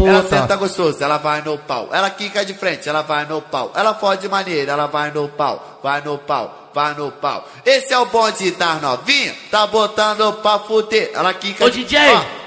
Ela senta gostoso, ela vai no pau. Ela quica de frente, ela vai no pau. Ela fode de maneira, ela vai no pau. Vai no pau, vai no pau. Esse é o bonde das novinhas, tá botando pra fuder. Ela quica Ô, de... DJ!